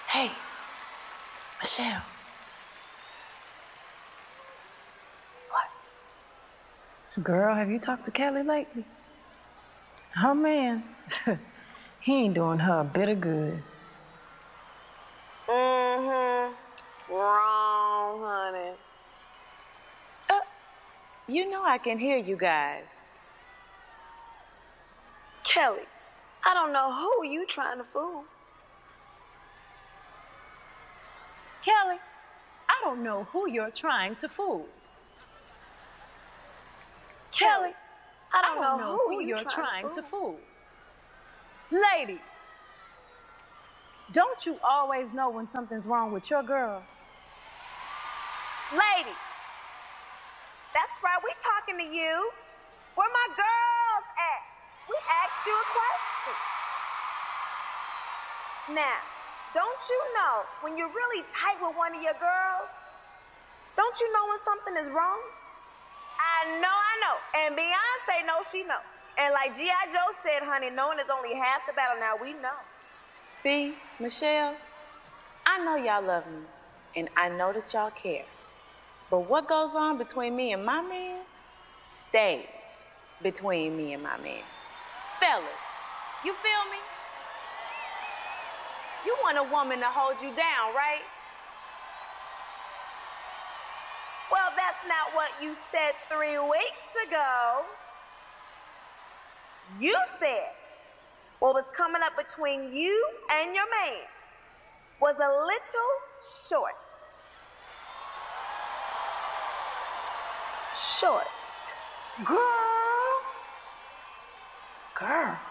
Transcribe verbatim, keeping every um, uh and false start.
Hey, Michelle. What? Girl, have you talked to Kelly lately? Her man, he ain't doing her a bit of good. Mm-hmm. Wrong, honey. Uh, you know I can hear you guys. Kelly, I don't know who you trying to fool. Kelly, I don't know who you're trying to fool. Kelly, I don't, I don't know, know who, who you you're trying, trying to to fool. fool. Ladies, don't you always know when something's wrong with your girl? Ladies, that's right, we talking to you. Where my girls at? We asked you a question. Now, don't you know when you're really tight with one of your girls? Don't you know when something is wrong? I know, I know. And Beyonce knows she know. And like G I Joe said, honey, knowing is only half the battle. Now we know. B, Michelle, I know y'all love me, and I know that y'all care. But what goes on between me and my man stays between me and my man. Fellas, you feel me? You want a woman to hold you down, right? Well, that's not what you said three weeks ago. You said what was coming up between you and your man was a little short. Short. Girl. Girl.